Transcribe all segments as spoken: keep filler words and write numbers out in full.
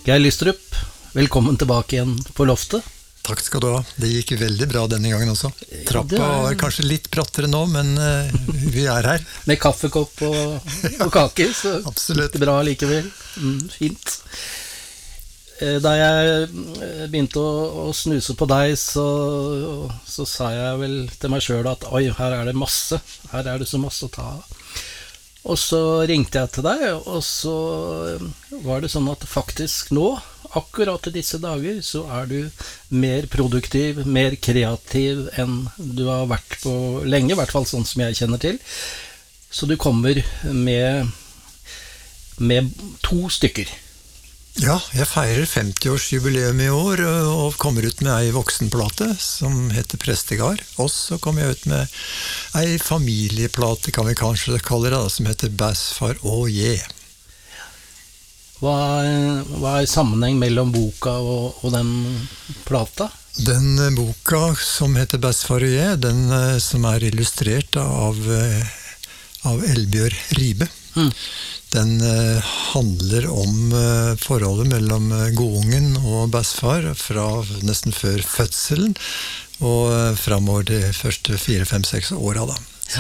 Geir Lystrup, velkommen tilbake igjen på loftet. Takk skal du ha. Det gikk veldig bra denne gangen også. Trappa Ja, det er- var kanskje litt brattere nå, men uh, vi er her. Med kaffekopp og, og kake, så Absolutt. gikk det bra likevel. Mm, fint. Eh, Da jeg eh, begynte å, å snuse på deg, så, så sa jeg vel til meg selv at oi, her er det masse. Her er det så masse å ta av. Og så ringte jeg til deg, og så eh, var det sånn at faktisk nå, akkurat i disse dager, så er du mer produktiv, mer kreativ enn du har vært på lenge, i hvert fall sånn som jeg kjenner til. Så du kommer med, med to stykker. Ja, jeg feirer femti-årsjubileum i år og kommer ut med ei voksenplate som heter Prestegard. Og så kommer jeg ut med ei familieplate, kan vi kanskje kalle det, som heter Bassfar og je. Hva, hva er sammenheng mellom boka og, og den plata? Den eh, boka som heter Bassfar og je, den eh, som er illustrert av, eh, av Elbjørg Ribe, Mm. den eh, handler om eh, forholdet mellom eh, godungen og bassfar fra nesten før fødselen og eh, fremover de første fire, fem, seks åra da. Ja.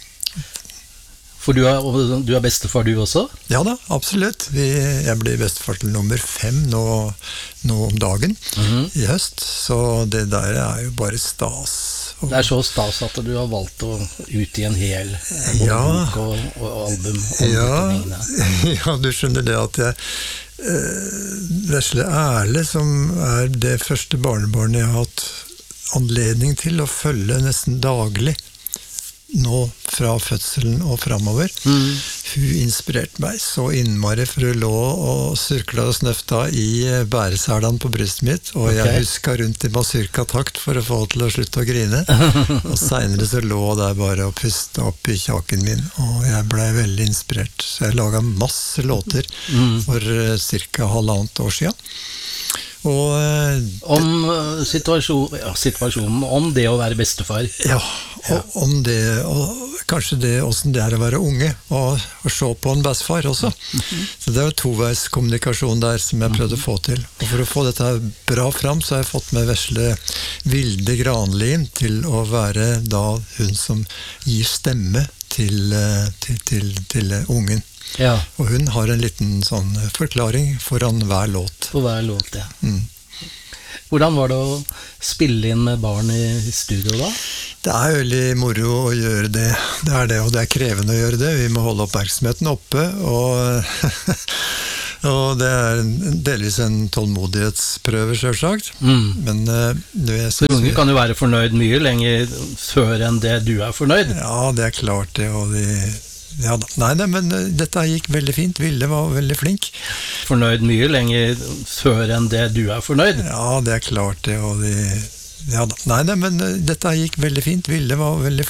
For du er, og du er bestefar du også? Ja da, absolutt. Vi, jeg blir bestefar til nummer fem nå, nå om dagen Mhm. i høst, så det der er jo bare stas. Og, Det er så stas at du har valgt å utgi en hel både Ja. bok og, og album om ja, dette tingene. ja, du skjønner det at jeg eh, Vesle Erle, som er det første barnebarnet jeg har hatt anledning til å følge nesten daglig nå fra fødselen og fremover, Mm. hun inspirerte meg så innmari, for hun lå og surkla og snøfta i bæresælene på brystet mitt, og Ok. jeg huska rundt i mazurka-takt for å få henne til å slutte å grine. Og senere så lå hun der bare og pusta opp i kjaken min, og jeg ble veldig inspirert. Så jeg laga masse låter Mm. for ca. halvannet år sia. Og eh, Om eh, situasjon, ja, situasjonen, om det å være bestefar. ja, og om det, og kanskje det åssen det er å være unge, og, og se på en bestefar også. Så det er jo toveiskommunikasjon der som jeg prøvde å få til. Og for å få dette her bra fram, så har jeg fått med vesle Vilde Granlin til å være da hun som gir stemme til, eh, til, til, til ungen. Ja, Og hun har en liten sånn forklaring foran hver låt. på hver låt, ja. Mm. Hvordan var det å spille inn med barn i studio da? Det er veldig moro å gjøre det. Det er det, og det er krevende å gjøre det. Vi må holde oppmerksomheten oppe, og, og det er en- delvis en tålmodighetsprøve, selvsagt. Mm. Men eh, du, jeg For synes unge vi- kan jo være fornøyd mye lenger før enn det du er fornøyd. Ja, det er klart det, og de, ja da. Nei, nei, men eh, dette gikk veldig fint. Vilde var veldig flink. Fornøyd mye lenger før enn det du er fornøyd. Ja, det er klart det, og de, ja da. Nei, nei, men eh, dette gikk veldig fint. Vilde var veldig flink.